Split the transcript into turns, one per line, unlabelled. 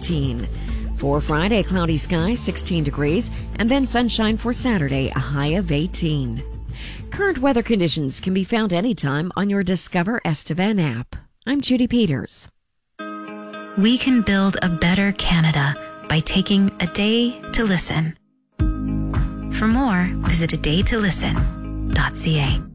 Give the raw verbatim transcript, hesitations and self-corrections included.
nineteen. For Friday, cloudy skies, sixteen degrees, and then sunshine for Saturday, a high of eighteen. Current weather conditions can be found anytime on your Discover Estevan app. I'm Judy Peters.
We can build a better Canada by taking a day to listen. For more, visit a day to listen dot c a.